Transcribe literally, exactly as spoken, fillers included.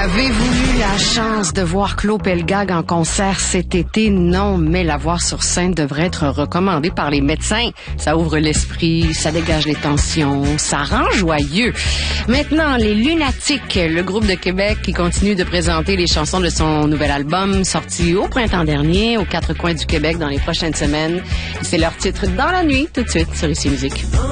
Avez-vous eu la chance de voir Claude Pelgag en concert cet été? Non, mais la voir sur scène devrait être recommandée par les médecins. Ça ouvre l'esprit, ça dégage les tensions, ça rend joyeux. Maintenant, les Lunatiques, le groupe de Québec qui continue de présenter les chansons de son nouvel album sorti au printemps dernier, aux quatre coins du Québec dans les prochaines semaines. C'est leur titre Dans la nuit, tout de suite sur Ici Musique.